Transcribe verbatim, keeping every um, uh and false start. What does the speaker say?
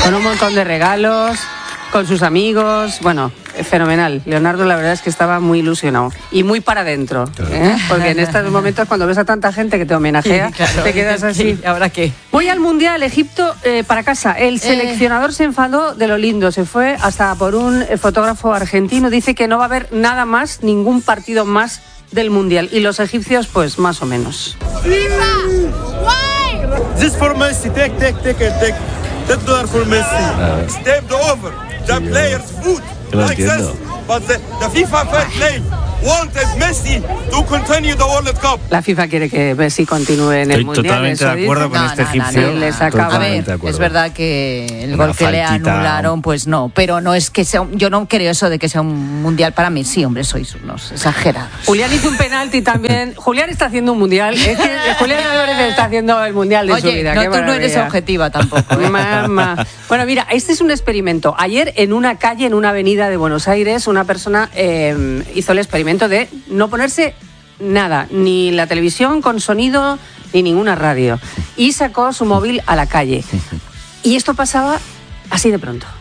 con un montón de regalos, con sus amigos, bueno, fenomenal. Leonardo la verdad es que estaba muy ilusionado y muy para adentro, ¿eh? Porque en estos momentos cuando ves a tanta gente que te homenajea, sí, claro, te quedas así. Sí, ¿ahora qué? Voy al Mundial, Egipto, eh, para casa. El seleccionador eh. se enfadó de lo lindo, se fue hasta por un fotógrafo argentino, dice que no va a haber nada más, ningún partido más del Mundial. Y los egipcios, pues más o menos. FIFA, why? This for Messi, take, take, take, take. ten dollar for Messi. Step over. The players food like this, but the, the FIFA fair play wanted Messi to continue the World Cup. La FIFA quiere que Messi continúe en el Estoy Mundial. totalmente de acuerdo dice. con no, este no, egipcio. no, no, les acaba. A ver, es verdad que el Una gol que faltita. le anularon, pues no, pero no es que sea, un, yo no creo eso de que sea un Mundial para mí. Sí, hombre, sois unos exagerados. Julián hizo un penalti también. Julián está haciendo un Mundial. Es que Julián Álvarez está haciendo el Mundial de Oye, su vida. no, Qué tú no eres maravilla. objetiva tampoco. ¿eh? Mamá. Bueno, mira, este es un experimento. Ayer en una calle, en una avenida de Buenos Aires, una persona eh, hizo el experimento de no ponerse nada, ni la televisión con sonido, ni ninguna radio. Y sacó su móvil a la calle. Y esto pasaba así de pronto.